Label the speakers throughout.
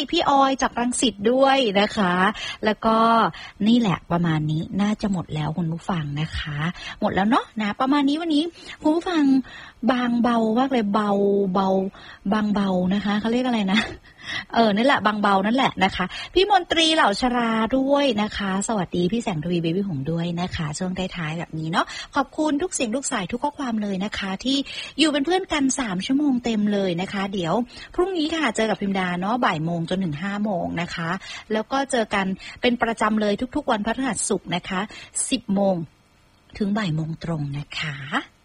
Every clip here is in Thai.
Speaker 1: พี่ออยจากรังสิตด้วยนะคะแล้วก็นี่แหละประมาณนี้น่าจะหมดแล้วคุณผู้ฟังนะคะหมดแล้วเนาะนะประมาณนี้วันนี้คุณผู้ฟังบางเบามากเลยเบาบางเบานะคะเขาเรียกอะไรนะนั่นแหละบางเบานั่นแหละนะคะพี่มนตรีเหล่าชราด้วยนะคะสวัสดีพี่แสงทวีเบบี้หงด้วยนะคะช่วงท้ายๆแบบนี้เนาะขอบคุณทุกเสียงทุกสายทุกข้อความเลยนะคะที่อยู่เป็นเพื่อนกัน3ชั่วโมงเต็มเลยนะคะเดี๋ยวพรุ่งนี้ค่ะเจอกับพิมดาเนาะบ่ายโมงจนถึง5โมงนะคะแล้วก็เจอกันเป็นประจำเลยทุกๆวันพฤหัสศุกร์นะคะ10โมงถึงบ่ายโมงตรงนะคะ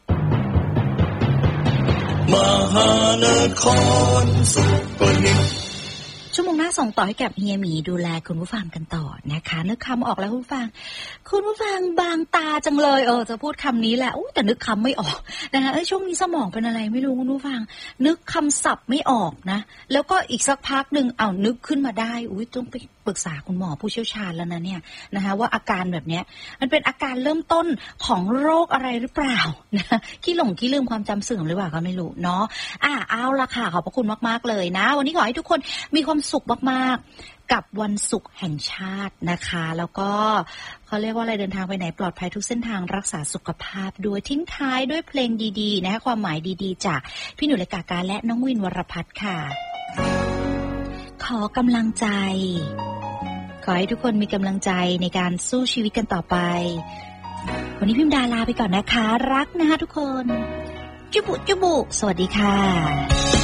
Speaker 1: มหานครสุปนิตชั่วโมงหน้าส่งต่อให้กับเฮียหมีดูแลคุณผู้ฟังกันต่อนะคะนึกคำออกแล้วคุณผู้ฟังบางตาจังเลยจะพูดคำนี้แหละแต่นึกคำไม่ออกนะคะช่วงนี้สมองเป็นอะไรไม่รู้คุณผู้ฟังนึกคำศัพท์ไม่ออกนะแล้วก็อีกสักพักนึงนึกขึ้นมาได้ต้องไปปรึกษาคุณหมอผู้เชี่ยวชาญแล้วนะเนี่ยนะคะว่าอาการแบบนี้มันเป็นอาการเริ่มต้นของโรคอะไรหรือเปล่านะขี้ลืมความจำเสื่อมหรือเปล่าก็ไม่รู้เนาะเอาละค่ะขอบพระคุณมากๆเลยนะวันนี้ขอให้ทุกคนมีความสุขมากๆกับวันศุกร์แห่งชาตินะคะแล้วก็เขาเรียกว่าอะไรเดินทางไปไหนปลอดภัยทุกเส้นทางรักษาสุขภาพด้วยทิ้งท้ายด้วยเพลงดีๆนะคะความหมายดีๆจากพี่หนูเล็กกากาและน้องวินวรพัฒน์ค่ะขอกำลังใจขอให้ทุกคนมีกำลังใจในการสู้ชีวิตกันต่อไปวันนี้พิมดาลาไปก่อนนะคะรักนะคะทุกคนจุบุสวัสดีค่ะ